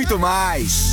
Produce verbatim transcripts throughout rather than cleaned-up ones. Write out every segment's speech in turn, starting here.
muito mais.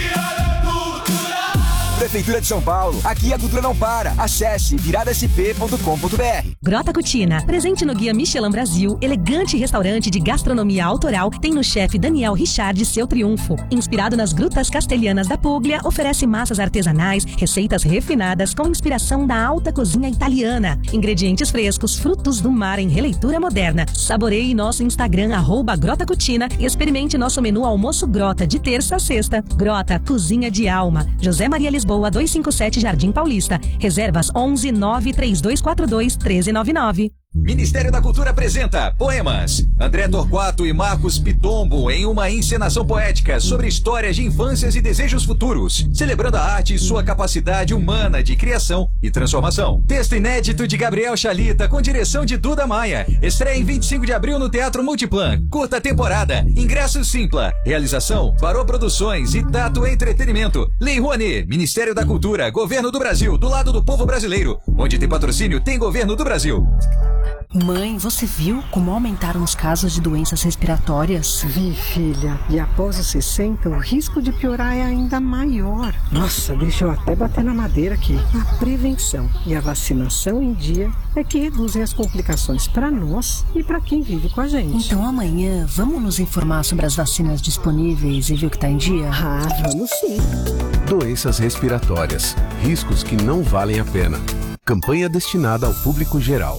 Prefeitura de São Paulo. Aqui a cultura não para. Acesse virada s p ponto com ponto b r. Grota Cucina, presente no Guia Michelin Brasil, elegante restaurante de gastronomia autoral, tem no chefe Daniel Richard seu triunfo. Inspirado nas grutas castelhanas da Puglia, oferece massas artesanais, receitas refinadas com inspiração da alta cozinha italiana. Ingredientes frescos, frutos do mar em releitura moderna. Saboreie nosso Instagram, arroba Grota Cucina, e experimente nosso menu almoço Grota de terça a sexta. Grota, cozinha de alma. José Maria Lisboa, duzentos e cinquenta e sete Jardim Paulista. Reservas onze nove três dois quatro dois um três nove nove. Ministério da Cultura apresenta Poemas. André Torquato e Marcos Pitombo em uma encenação poética sobre histórias de infâncias e desejos futuros, celebrando a arte e sua capacidade humana de criação e transformação. Texto inédito de Gabriel Chalita com direção de Duda Maia. Estreia em vinte e cinco de abril no Teatro Multiplan. Curta temporada. Ingresso Simpla. Realização Barô Produções e Tato Entretenimento. Lei Rouanet. Ministério da Cultura. Governo do Brasil. Do lado do povo brasileiro. Onde tem patrocínio, tem Governo do Brasil. Mãe, você viu como aumentaram os casos de doenças respiratórias? Vi, filha. E após os sessenta, o risco de piorar é ainda maior. Nossa, deixa eu até bater na madeira aqui. A prevenção e a vacinação em dia é que reduzem as complicações para nós e para quem vive com a gente. Então amanhã, vamos nos informar sobre as vacinas disponíveis e ver o que está em dia? Ah, vamos sim. Doenças respiratórias. Riscos que não valem a pena. Campanha destinada ao público geral.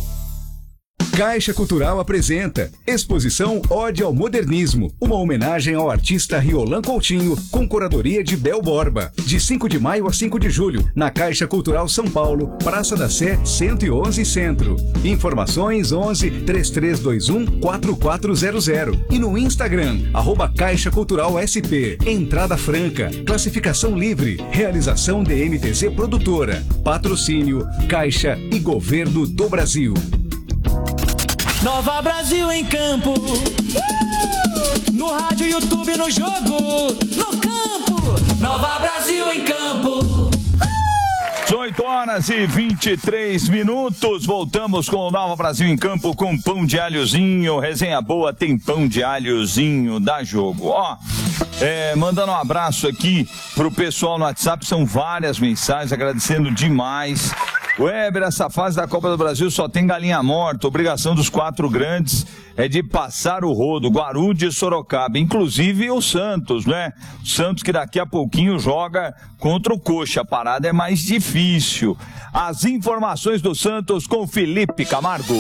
Caixa Cultural apresenta Exposição Ode ao Modernismo, uma homenagem ao artista Riolan Coutinho, com curadoria de Bel Borba, de cinco de maio a cinco de julho, na Caixa Cultural São Paulo, Praça da Sé cento e onze Centro. Informações onze, três três dois um, quatro quatro zero zero e no Instagram, arroba Caixa Cultural S P. Entrada franca, classificação livre, realização D M T Z Produtora, patrocínio Caixa e Governo do Brasil. Nova Brasil em campo, no rádio, YouTube, no jogo, no campo. Nova Brasil em campo. dezoito horas e vinte e três minutos. Voltamos com o Nova Brasil em campo com pão de alhozinho. Resenha boa, tem pão de alhozinho, dá jogo. Ó, é, mandando um abraço aqui pro pessoal no WhatsApp. São várias mensagens, agradecendo demais. Weber, essa fase da Copa do Brasil só tem galinha morta. Obrigação dos quatro grandes é de passar o rodo. Guarulhos e Sorocaba, inclusive o Santos, né? O Santos que daqui a pouquinho joga contra o Coxa. A parada é mais difícil. As informações do Santos com Felipe Camargo.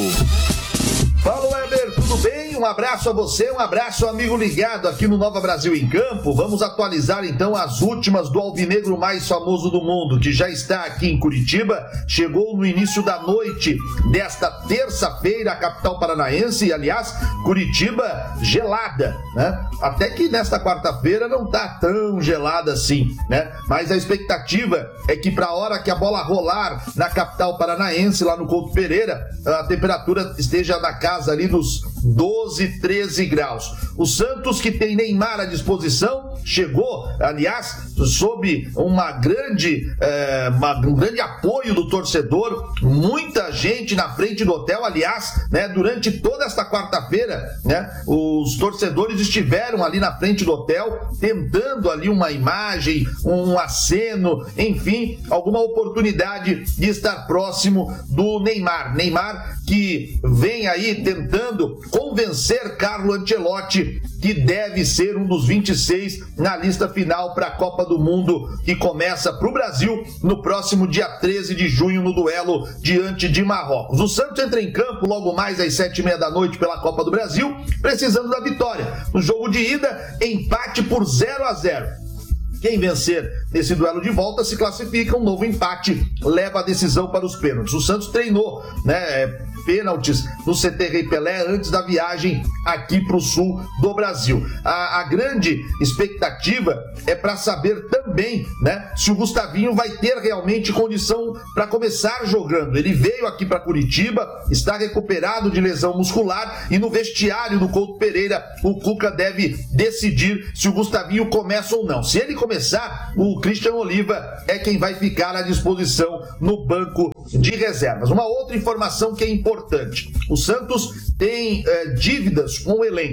Fala, Weber, tudo bem? Um abraço a você, um abraço, amigo ligado aqui no Nova Brasil em Campo. Vamos atualizar então as últimas do alvinegro mais famoso do mundo, que já está aqui em Curitiba. Chegou no início da noite desta terça-feira, a capital paranaense, e aliás, Curitiba gelada, né? Até que nesta quarta-feira não tá tão gelada assim, né? Mas a expectativa é que para a hora que a bola rolar na capital paranaense, lá no Couto Pereira, a temperatura esteja na casa ali nos doze, treze graus. O Santos, que tem Neymar à disposição, chegou, aliás, sob uma grande, é, uma, um grande apoio do torcedor, muita gente na frente do hotel. Aliás, né, durante toda esta quarta-feira, né, os torcedores estiveram ali na frente do hotel, tentando ali uma imagem, um aceno, enfim, alguma oportunidade de estar próximo do Neymar. Neymar que vem aí tentando convencer Carlo Ancelotti que deve ser um dos vinte e seis na lista final para a Copa do Mundo, que começa para o Brasil no próximo dia treze de junho, no duelo diante de Marrocos. O Santos entra em campo logo mais às sete e meia da noite pela Copa do Brasil, precisando da vitória. No jogo de ida, empate por zero a zero. Quem vencer nesse duelo de volta se classifica, um novo empate leva a decisão para os pênaltis. O Santos treinou, né, pênaltis no C T Rei Pelé antes da viagem aqui para o sul do Brasil. A, a grande expectativa é para saber também, né, se o Gustavinho vai ter realmente condição para começar jogando. Ele veio aqui para Curitiba, está recuperado de lesão muscular e no vestiário do Couto Pereira o Cuca deve decidir se o Gustavinho começa ou não. Se ele começar, o Christian Oliva é quem vai ficar à disposição no banco de reservas. Uma outra informação que é importante: o Santos tem eh, dívidas com o elenco.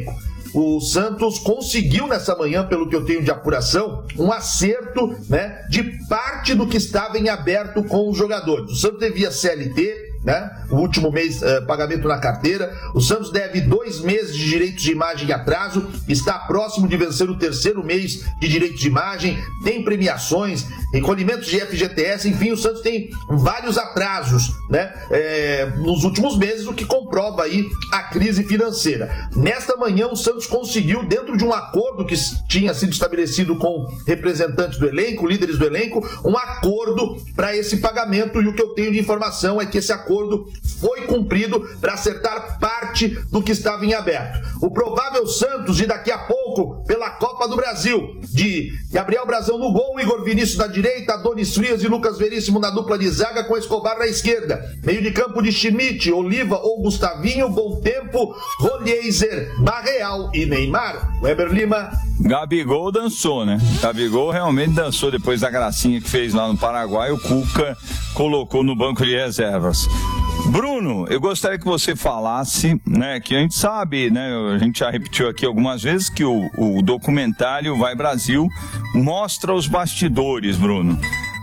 o Santos conseguiu nessa manhã, pelo que eu tenho de apuração, um acerto, né, de parte do que estava em aberto com os jogadores. O Santos devia C L T, né? O último mês, uh, pagamento na carteira. O Santos deve dois meses de direitos de imagem em atraso, está próximo de vencer o terceiro mês de direitos de imagem, tem premiações, recolhimentos de F G T S, enfim, o Santos tem vários atrasos, né? É, nos últimos meses, o que comprova aí a crise financeira. Nesta manhã, o Santos conseguiu, dentro de um acordo que tinha sido estabelecido com representantes do elenco, líderes do elenco, um acordo para esse pagamento, e o que eu tenho de informação é que esse acordo foi cumprido para acertar parte do que estava em aberto. O provável Santos de daqui a pouco pela Copa do Brasil, de Gabriel Brazão no gol, Igor Vinícius na direita, Adonis Frias e Lucas Veríssimo na dupla de zaga com Escobar na esquerda. Meio de campo de Schmidt, Oliva ou Gustavinho, Bom Tempo, Rolheiser, Barreal e Neymar. Weber Lima. Gabigol dançou, né? Gabigol realmente dançou depois da gracinha que fez lá no Paraguai. O Cuca colocou no banco de reservas. Bruno, eu gostaria que você falasse, né, que a gente sabe, né, a gente já repetiu aqui algumas vezes que o, o documentário Vai Brasil mostra os bastidores, Bruno.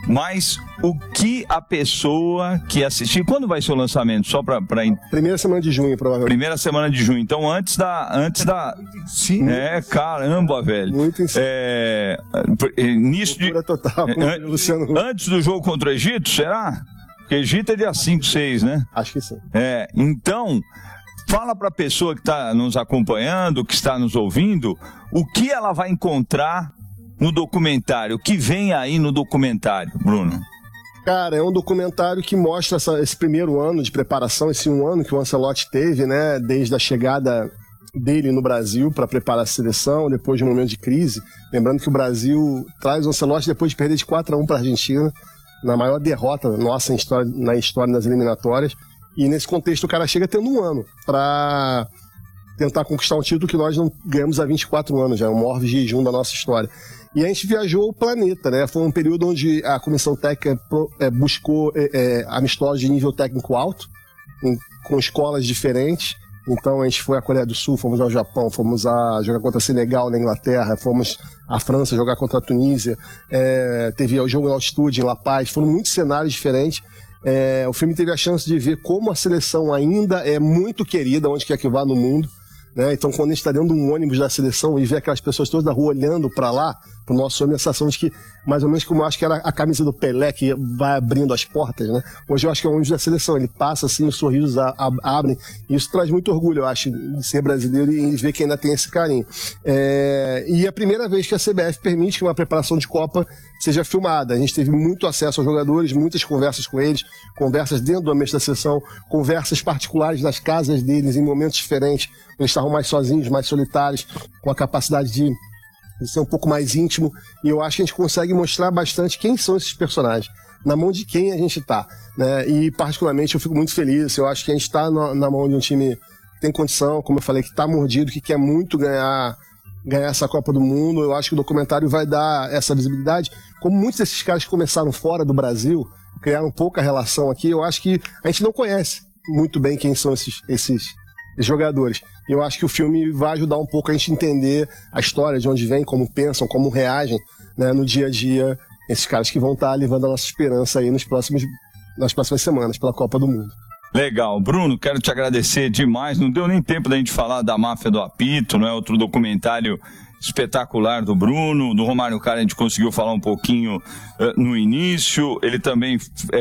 Mas o que a pessoa que assistir... Quando vai ser o lançamento? Só para... Pra... Primeira semana de junho, provavelmente. Primeira semana de junho. Então, antes da... Antes da... Sim. É, caramba, velho. Muito em cima. É... Início de... total, é, Luciano. Antes do jogo contra o Egito, será? Porque Egito é dia cinco, seis, né? Acho que sim. É, então... Fala para a pessoa que está nos acompanhando, que está nos ouvindo, o que ela vai encontrar no documentário, o que vem aí no documentário, Bruno? Cara, é um documentário que mostra essa, esse primeiro ano de preparação, esse um ano que o Ancelotti teve, né, desde a chegada dele no Brasil para preparar a seleção, depois de um momento de crise. Lembrando que o Brasil traz o Ancelotti depois de perder de quatro a um para a Argentina, na maior derrota nossa em história, na história das eliminatórias. E nesse contexto o cara chega tendo um ano para tentar conquistar um título que nós não ganhamos há vinte e quatro anos, já é o maior jejum da nossa história. E a gente viajou o planeta, né? Foi um período onde a comissão técnica buscou é, é, amistosos de nível técnico alto, em, com escolas diferentes. Então a gente foi à Coreia do Sul, fomos ao Japão, fomos a jogar contra Senegal na Inglaterra, fomos à França jogar contra a Tunísia, é, teve o jogo na altitude em La Paz, foram muitos cenários diferentes. É, o filme teve a chance de ver como a seleção ainda é muito querida, onde quer que vá no mundo, né? Então, quando a gente está dentro de um ônibus da seleção e vê aquelas pessoas todas da rua olhando para lá, pro nosso homem, a sensação de que, mais ou menos como eu acho que era a camisa do Pelé que vai abrindo as portas, né? Hoje eu acho que é o ônibus da seleção, ele passa assim, os sorrisos a, a, abrem, e isso traz muito orgulho, eu acho, de ser brasileiro e ver que ainda tem esse carinho. É, e é a primeira vez que a C B F permite que uma preparação de Copa seja filmada. A gente teve muito acesso aos jogadores, muitas conversas com eles, conversas dentro do ambiente da seleção, conversas particulares nas casas deles em momentos diferentes, eles estavam mais sozinhos, mais solitários, com a capacidade de de ser um pouco mais íntimo, e eu acho que a gente consegue mostrar bastante quem são esses personagens, na mão de quem a gente está, né? E particularmente eu fico muito feliz, eu acho que a gente está na, na mão de um time que tem condição, como eu falei, que está mordido, que quer muito ganhar, ganhar essa Copa do Mundo. Eu acho que o documentário vai dar essa visibilidade, como muitos desses caras que começaram fora do Brasil, criaram pouca relação aqui, eu acho que a gente não conhece muito bem quem são esses, esses jogadores. Eu acho que o filme vai ajudar um pouco a gente entender a história, de onde vem, como pensam, como reagem, né, no dia a dia, esses caras que vão estar levando a nossa esperança aí nos próximos, nas próximas semanas pela Copa do Mundo. Legal. Bruno, quero te agradecer demais. Não deu nem tempo da gente falar da Máfia do Apito, não é? Outro documentário espetacular do Bruno. Do Romário Cara a gente conseguiu falar um pouquinho uh, no início. Ele também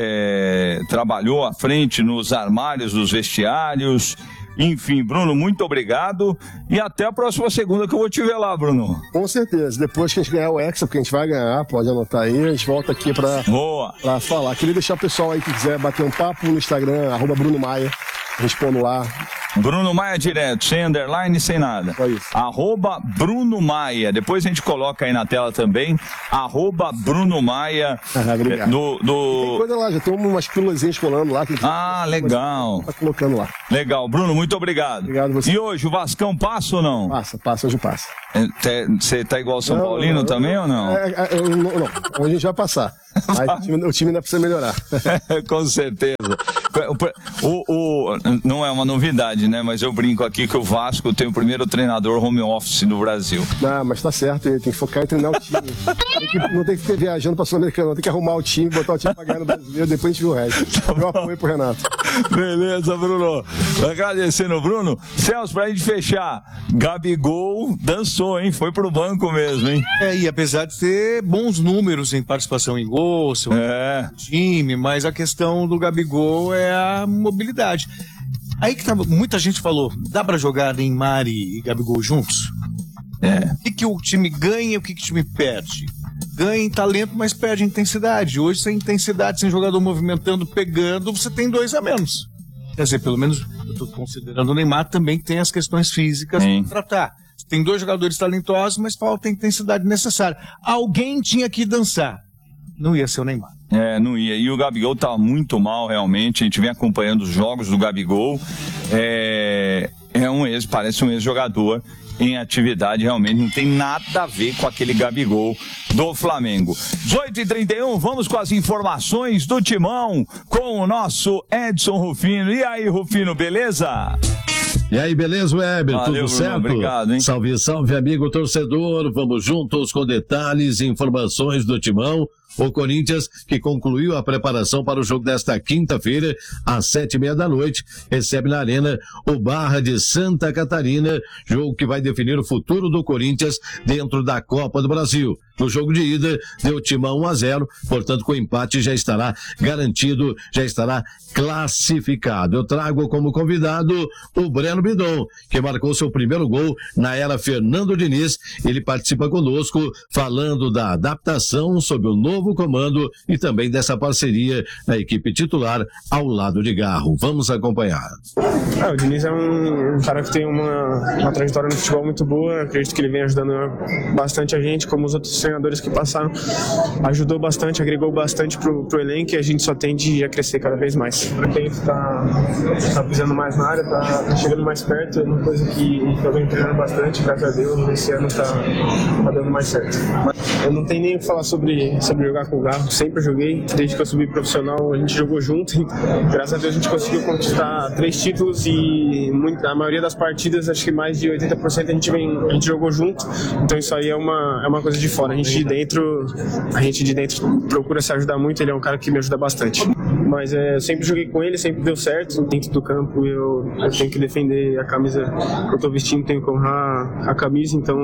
é, trabalhou à frente nos armários dos vestiários. Enfim, Bruno, muito obrigado e até a próxima segunda que eu vou te ver lá, Bruno. Com certeza, depois que a gente ganhar o Hexa, porque a gente vai ganhar, pode anotar aí, a gente volta aqui pra, pra falar. Queria deixar o pessoal aí que quiser bater um papo no Instagram, arroba Bruno Maia, respondo lá. Bruno Maia direto, sem underline, sem nada. É isso. Arroba Bruno Maia. Depois a gente coloca aí na tela também. Arroba Bruno Maia. Ah, obrigado. Do, do... Tem coisa lá, já tem umas pílulazinhas rolando lá. Que ah, legal. Tá colocando lá. Legal. Bruno, muito obrigado. Obrigado a você. E hoje, o Vascão passa ou não? Passa, passa, hoje passa. Você tá igual o São não, Paulino não, também eu, ou não? É, é, eu, não, não. Hoje a gente vai passar. Mas o time, o time ainda precisa melhorar. Com certeza. o, o, não é uma novidade, né? Mas eu brinco aqui que o Vasco tem o primeiro treinador home office no Brasil. Não, mas tá certo, ele tem que focar em treinar o time. Tem que, não tem que ficar viajando pra Sul-Americana, tem que arrumar o time, botar o time pra ganhar no brasileiro, depois a gente viu o resto. Meu apoio pro Renato. Beleza, Bruno. Agradecendo o Bruno. Celso, pra gente fechar, Gabigol dançou, hein? Foi pro banco mesmo, hein? É, e apesar de ter bons números em participação em gol, seu é. time, mas a questão do Gabigol é a mobilidade. Aí que tava, muita gente falou, dá pra jogar Neymar e Gabigol juntos? É. O que, que o time ganha e o que, que o time perde? Ganha em talento, mas perde em intensidade. Hoje, sem intensidade, sem jogador movimentando, pegando, você tem dois a menos. Quer dizer, pelo menos, eu tô considerando o Neymar também que tem as questões físicas para tratar. Tem dois jogadores talentosos, mas falta a intensidade necessária. Alguém tinha que dançar. Não ia ser o Neymar. É, não ia. E o Gabigol tá muito mal, realmente. A gente vem acompanhando os jogos do Gabigol. É, é um ex, parece um ex-jogador em atividade, realmente não tem nada a ver com aquele Gabigol do Flamengo. dezoito e trinta e um, vamos com as informações do Timão com o nosso Edson Rufino. E aí, Rufino, beleza? E aí, beleza, Weber? Valeu, Tudo Bruno, certo? obrigado, hein? Salve, salve, amigo torcedor. Vamos juntos com detalhes e informações do Timão. O Corinthians, que concluiu a preparação para o jogo desta quinta-feira, às sete e meia da noite, recebe na Arena o Barra de Santa Catarina, jogo que vai definir o futuro do Corinthians dentro da Copa do Brasil. No jogo de ida, deu Timão um a zero, portanto, com o empate já estará garantido, já estará classificado. Eu trago como convidado o Breno Bidon, que marcou seu primeiro gol na era Fernando Diniz. Ele participa conosco falando da adaptação sob o novo comando e também dessa parceria na equipe titular ao lado de Garro. Vamos acompanhar. Ah, o Diniz é um, um cara que tem uma, uma trajetória no futebol muito boa. Acredito que ele vem ajudando bastante a gente, como os outros treinadores que passaram. Ajudou bastante, agregou bastante pro, pro elenco e a gente só tende a crescer cada vez mais. Para quem está tá pisando mais na área, tá, tá chegando mais perto, é uma coisa que eu venho treinando bastante, graças a Deus, esse ano tá, tá dando mais certo. Eu não tenho nem o que falar sobre, sobre jogar com o Garro, sempre joguei, desde que eu subi profissional a gente jogou junto e graças a Deus a gente conseguiu conquistar três títulos e muito, a maioria das partidas, acho que mais de oitenta por cento a gente, vem, a gente jogou junto, então isso aí é uma, é uma coisa de fora. A gente de dentro, a gente de dentro procura se ajudar muito, ele é um cara que me ajuda bastante. Mas é, eu sempre joguei com ele, sempre deu certo. Dentro do campo eu, eu tenho que defender a camisa que eu tô vestindo, tenho que honrar a camisa, então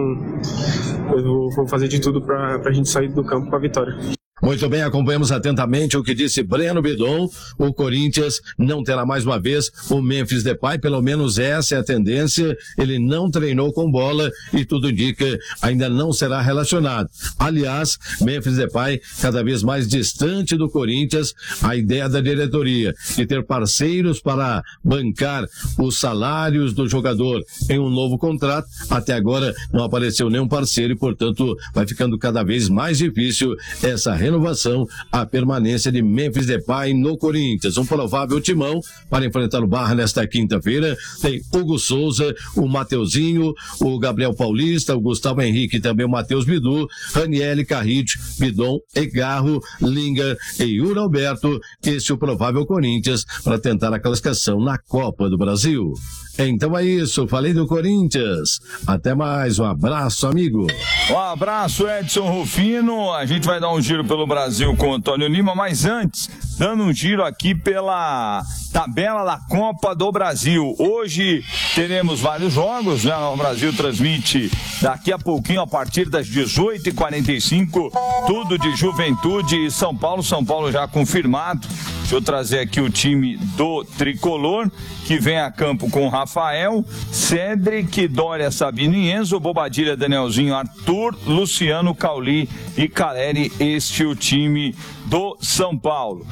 eu vou, vou fazer de tudo pra, pra gente sair do campo com a vitória. Muito bem, acompanhamos atentamente o que disse Breno Bidon. O Corinthians não terá mais uma vez o Memphis Depay, pelo menos essa é a tendência. Ele não treinou com bola e tudo indica ainda não será relacionado. Aliás, Memphis Depay cada vez mais distante do Corinthians. A ideia da diretoria de ter parceiros para bancar os salários do jogador em um novo contrato, até agora não apareceu nenhum parceiro e, portanto, vai ficando cada vez mais difícil essa renovação. Renovação, a permanência de Memphis Depay no Corinthians. Um provável timão para enfrentar o Barra nesta quinta-feira. Tem Hugo Souza, o Mateuzinho, o Gabriel Paulista, o Gustavo Henrique e também o Matheus Bidu, Raniele, Carrite, Bidon, Egarro, Linga e Yuri Alberto. Esse é o provável Corinthians para tentar a classificação na Copa do Brasil. Então é isso, falei do Corinthians. Até mais, um abraço, amigo. Um abraço, Edson Rufino. A gente vai dar um giro pelo Brasil com o Antônio Lima, mas antes, dando um giro aqui pela tabela da Copa do Brasil. Hoje teremos vários jogos, né? O Brasil transmite daqui a pouquinho, a partir das dezoito e quarenta e cinco, tudo de Juventude e São Paulo. São Paulo já confirmado. Deixa eu trazer aqui o time do Tricolor, que vem a campo com Rafael, Cedric, Dória, Sabino e Enzo, Bobadilha, Danielzinho, Arthur, Luciano, Cauli e Caleri. Este é o time do São Paulo.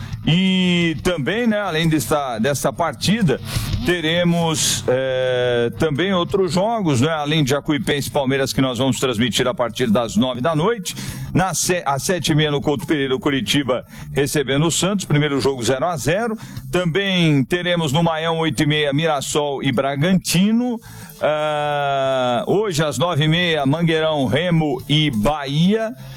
E também, né, além dessa, dessa partida, teremos é, também outros jogos, né, além de Jacuipense e Palmeiras, que nós vamos transmitir a partir das nove da noite. Na, às sete e meia no Couto Pereira, o Curitiba recebendo o Santos, primeiro jogo zero a zero. Também teremos no Maião, oito e meia, Mirassol e Bragantino. Uh, hoje às nove e meia, Mangueirão, Remo e Bahia.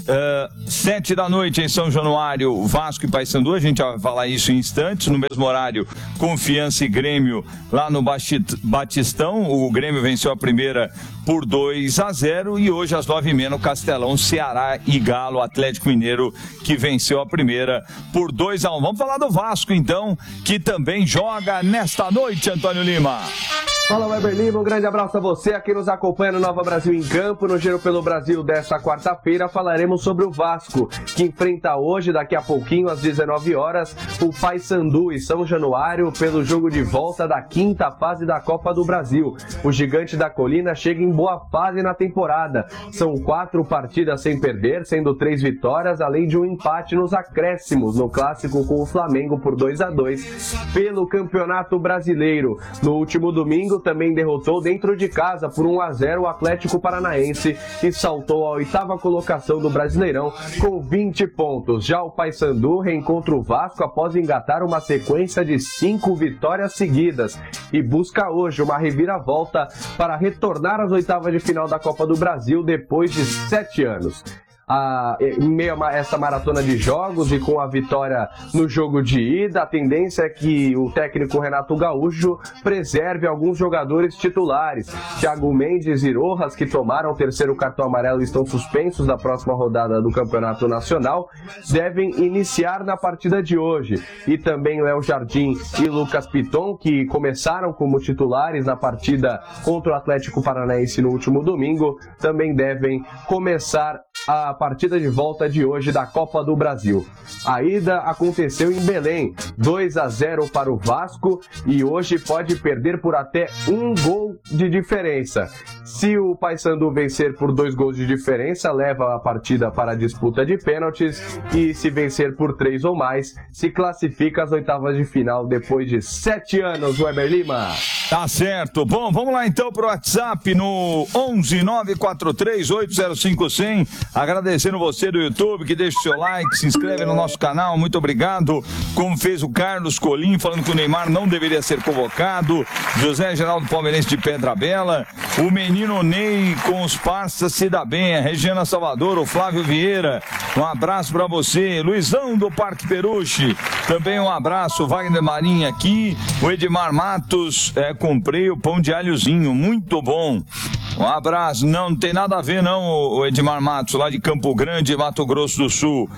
Uh, sete da noite em São Januário, Vasco e Paysandu, a gente vai falar isso em instantes. No mesmo horário, Confiança e Grêmio lá no Batistão. O Grêmio venceu a primeira por dois a zero e hoje às nove e meia no Castelão, Ceará e Galo, Atlético Mineiro, que venceu a primeira por dois a um. Vamos falar do Vasco então, que também joga nesta noite, Antônio Lima. Fala, Weber Lima, um grande abraço a você aqui nos acompanha no Nova Brasil em Campo. No Giro pelo Brasil desta quarta-feira falaremos sobre o Vasco, que enfrenta hoje, daqui a pouquinho, às dezenove horas, o Paysandu e São Januário pelo jogo de volta da quinta fase da Copa do Brasil. O Gigante da Colina chega em boa fase na temporada. São quatro partidas sem perder, sendo três vitórias, além de um empate nos acréscimos no clássico com o Flamengo por dois a dois pelo Campeonato Brasileiro. No último domingo, também derrotou dentro de casa por um a zero o Atlético Paranaense e saltou à oitava colocação do Brasileirão com vinte pontos. Já o Paysandu reencontra o Vasco após engatar uma sequência de cinco vitórias seguidas e busca hoje uma reviravolta para retornar às oitavas de final da Copa do Brasil depois de sete anos. A, em meio a essa maratona de jogos e com a vitória no jogo de ida, a tendência é que o técnico Renato Gaúcho preserve alguns jogadores titulares. Thiago Mendes e Rojas, que tomaram o terceiro cartão amarelo e estão suspensos da próxima rodada do Campeonato Nacional, devem iniciar na partida de hoje. E também Léo Jardim e Lucas Piton, que começaram como titulares na partida contra o Atlético Paranaense no último domingo, também devem começar a partida de volta de hoje da Copa do Brasil. A ida aconteceu em Belém, dois a zero para o Vasco, e hoje pode perder por até um gol de diferença. Se o Paysandu vencer por dois gols de diferença, leva a partida para a disputa de pênaltis, e se vencer por três ou mais, se classifica às oitavas de final depois de sete anos, Weber Lima. Tá certo. Bom, vamos lá então pro WhatsApp no onze nove quatro três oito zero cinco zero zero. Agradecendo você do YouTube que deixa o seu like, se inscreve no nosso canal, muito obrigado. Como fez o Carlos Colim, falando que o Neymar não deveria ser convocado. José Geraldo Palmeirense de Pedra Bela. O menino Ney com os parças se dá bem. A Regiana Salvador, o Flávio Vieira, um abraço pra você. Luizão do Parque Peruche, também um abraço. Wagner Marinho aqui. O Edmar Matos, é, comprei o pão de alhozinho, muito bom. Um abraço. Não, não tem nada a ver não, o Edmar Matos, lá de Campo Grande, Mato Grosso do Sul.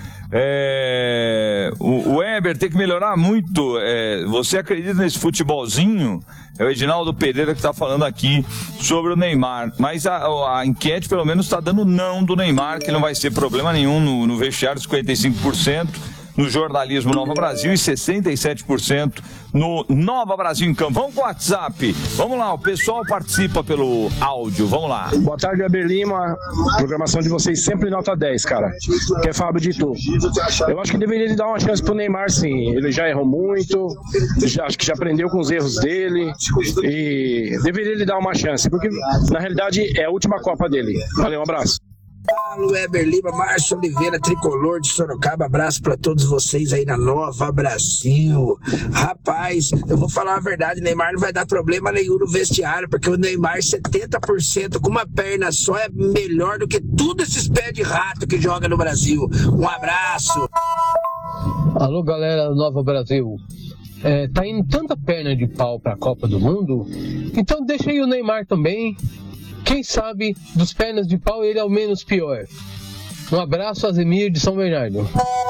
É, o, o Weber tem que melhorar muito. É, você acredita nesse futebolzinho? É o Edinaldo Pereira que está falando aqui sobre o Neymar. Mas a, a enquete pelo menos está dando não do Neymar, que não vai ser problema nenhum no, no vestiário, cinquenta e cinco por cento. No jornalismo Nova Brasil e sessenta e sete por cento no Nova Brasil em Campo. Vamos com o WhatsApp. Vamos lá, o pessoal participa pelo áudio. Vamos lá. Boa tarde, Weber Lima. Programação de vocês sempre nota dez, cara. Que é Fábio de Tu. Eu acho que deveria dar uma chance pro Neymar, sim. Ele já errou muito, já, acho que já aprendeu com os erros dele e deveria lhe dar uma chance, porque na realidade é a última Copa dele. Valeu, um abraço. Fala, Weber Lima, Márcio Oliveira, tricolor de Sorocaba, abraço pra todos vocês aí na Nova Brasil. Rapaz, eu vou falar a verdade, Neymar não vai dar problema nenhum no vestiário, porque o Neymar setenta por cento com uma perna só é melhor do que tudo esses pés de rato que joga no Brasil. Um abraço. Alô, galera do Nova Brasil. É, tá indo tanta perna de pau pra Copa do Mundo, então deixa aí o Neymar também. Quem sabe dos pernas de pau ele é o menos pior. Um abraço, Azemir de São Bernardo.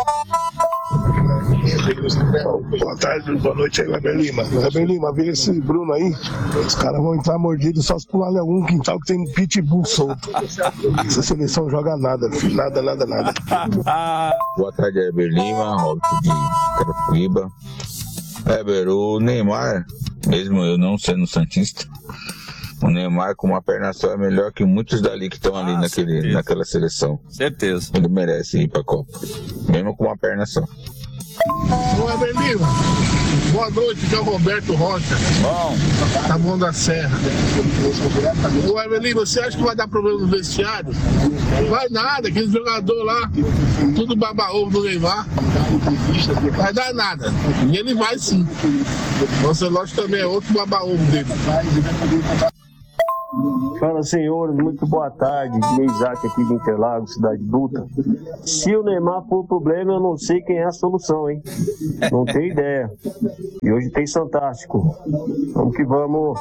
Boa tarde, boa noite aí, Weber Lima. Weber Lima, vê esse Bruno aí. Os caras vão entrar mordidos só se pular em algum quintal que tem pitbull solto. Essa seleção joga nada, filho. Nada, nada, nada. Boa tarde, Weber Lima, Robson de Carapicuíba. Weber, o Neymar, mesmo eu não sendo santista, o Neymar com uma perna só é melhor que muitos dali que estão ali ah, naquele, naquela seleção. Certeza. Ele merece ir pra Copa, mesmo com uma perna só. Ô, Weber Lima, boa noite, que é o Roberto Rocha. Bom. Tá bom da Serra. Ô, Weber Lima, você acha que vai dar problema no vestiário? Não vai nada, aquele jogador lá, tudo baba-ovo do Neymar. Vai dar nada. E ele vai sim. O Ancelotti também é outro baba-ovo dele. Fala, senhores, muito boa tarde. Isaac aqui de Interlagos, Cidade Dutra. Se o Neymar for o problema, eu não sei quem é a solução, hein? Não tenho ideia. E hoje tem Fantástico. Vamos que vamos.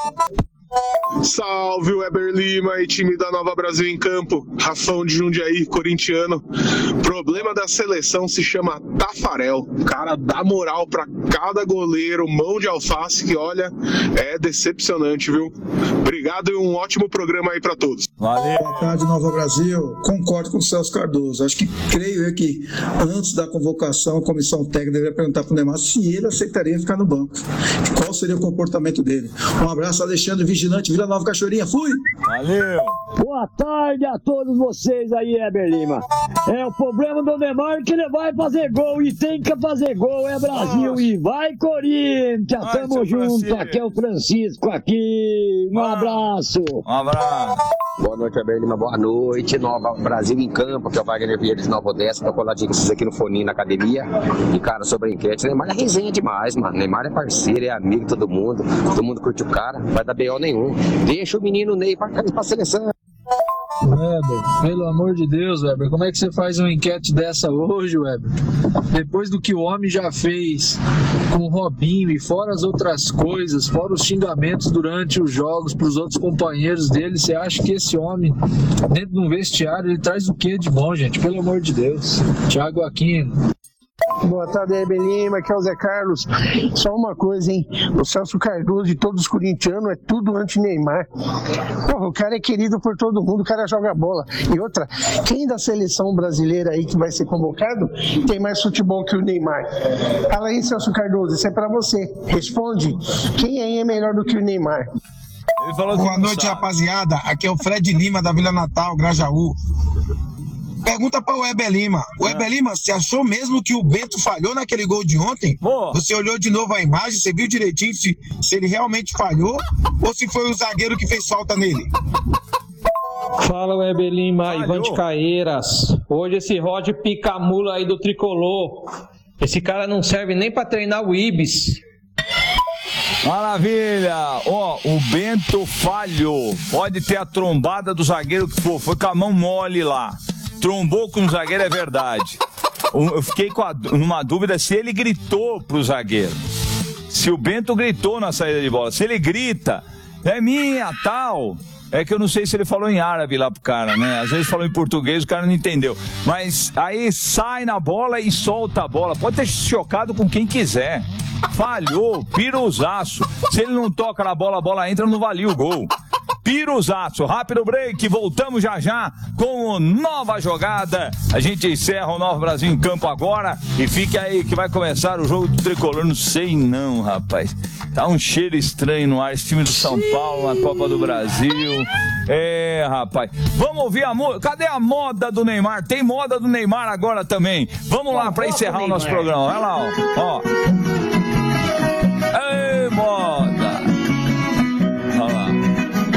Salve, Weber Lima e time da Nova Brasil em Campo. Rafão de Jundiaí, corintiano. Problema da seleção se chama Tafarel. Cara, dá moral pra cada goleiro, mão de alface, que olha, é decepcionante, viu? Obrigado e um ótimo programa aí pra todos. Valeu. Boa tarde, Nova Brasil. Concordo com o Celso Cardoso. Acho que, creio eu que antes da convocação, a comissão técnica deveria perguntar pro Neymar se ele aceitaria ficar no banco. Qual seria o comportamento dele. Um abraço, Alexandre Vigilante, Vila Nova Cachoeirinha. Fui! Valeu! Boa tarde a todos vocês aí, Weber Lima. É, o problema do Neymar é que ele vai fazer gol e tem que fazer gol, é Brasil. Nossa. E vai, Corinthians! Vai, tamo junto, Francisco. Aqui é o Francisco, aqui. Um ah. abraço! Um abraço! Boa noite, Weber Lima. Boa noite, Nova Brasil em Campo, que é o Wagner Vieira de Nova Odessa. Tô coladinho com vocês aqui no foninho na academia. E, cara, sobre a enquete, Neymar é resenha demais, mano. Neymar é parceiro, é amigo de todo mundo. Todo mundo curte o cara, não vai dar B O nenhum. Deixa o menino Ney pra, pra seleção. Weber, pelo amor de Deus, Weber, como é que você faz uma enquete dessa hoje, Weber? Depois do que o homem já fez com o Robinho e fora as outras coisas, fora os xingamentos durante os jogos para os outros companheiros dele, você acha que esse homem, dentro de um vestiário, ele traz o que de bom, gente? Pelo amor de Deus. Thiago Aquino. Boa tarde, Weber Lima, aqui é o Zé Carlos. Só uma coisa, hein? O Celso Cardoso de todos os corintianos é tudo anti-Neymar. Porra, o cara é querido por todo mundo, o cara joga bola. E outra, quem da seleção brasileira aí que vai ser convocado tem mais futebol que o Neymar? Fala aí, Celso Cardoso, isso é pra você. Responde, quem aí é melhor do que o Neymar? Boa noite, rapaziada. Aqui é o Fred Lima, da Vila Natal, Grajaú. Pergunta para o Weber Lima. O Weber é. Lima, você achou mesmo que o Bento falhou naquele gol de ontem? Boa. Você olhou de novo a imagem, você viu direitinho se, se ele realmente falhou ou se foi o zagueiro que fez falta nele? Fala, Weber Lima, falhou. Ivan de Caeiras. Hoje esse Rod pica-mula aí do Tricolor. Esse cara não serve nem para treinar o Ibis. Maravilha! Ó, oh, o Bento falhou. Pode ter a trombada do zagueiro que for. Foi com a mão mole lá. Trombou com o zagueiro, é verdade. Eu fiquei com a, numa dúvida se ele gritou pro zagueiro. Se o Bento gritou na saída de bola. Se ele grita, é minha, tal. É que eu não sei se ele falou em árabe lá pro cara, né? Às vezes falou em português, o cara não entendeu. Mas aí sai na bola e solta a bola. Pode ter chocado com quem quiser. Falhou, piruzaço. Se ele não toca na bola, a bola entra, não valia o gol. Piruzaço, rápido break, voltamos já já com o Nova Jogada. A gente encerra o Nova Brasil em Campo agora e fique aí que vai começar o jogo do Tricolor. Não sei não, rapaz. Tá um cheiro estranho no ar, esse time do São Paulo na Copa do Brasil. É, rapaz. Vamos ouvir a moda. Cadê a moda do Neymar? Tem moda do Neymar agora também. Vamos lá para encerrar o nosso programa. Vai lá, ó. ó.